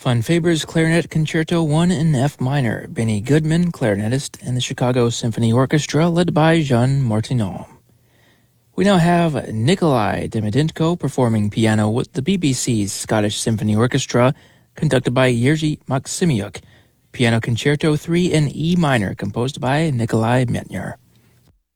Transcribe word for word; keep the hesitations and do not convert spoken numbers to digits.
Von Faber's Clarinet Concerto one in F minor, Benny Goodman, clarinetist, and the Chicago Symphony Orchestra, led by Jean Martineau. We now have Nikolai Demidенko performing piano with the B B C's Scottish Symphony Orchestra, conducted by Jerzy Maksymyuk, Piano Concerto three in E minor, composed by Nikolai Medtner.